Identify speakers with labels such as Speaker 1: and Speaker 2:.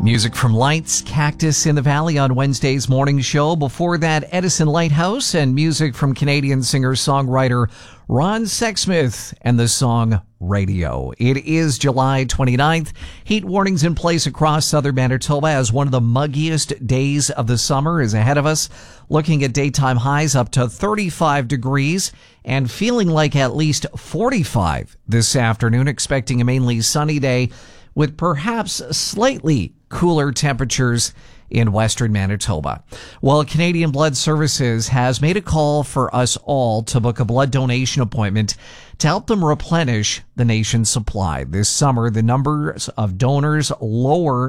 Speaker 1: Music from Lights, Cactus in the Valley on Wednesday's morning show. Before that, Edison Lighthouse and music from Canadian singer-songwriter Ron Sexsmith and the song Radio. It is July 29th. Heat warnings in place across southern Manitoba as one of the muggiest days of the summer is ahead of us. Looking at daytime highs up to 35 degrees and feeling like at least 45 this afternoon. Expecting a mainly sunny day with perhaps slightly cooler temperatures in western Manitoba. Well, Canadian Blood Services has made a call for us all to book a blood donation appointment to help them replenish the nation's supply. This summer, the numbers of donors lower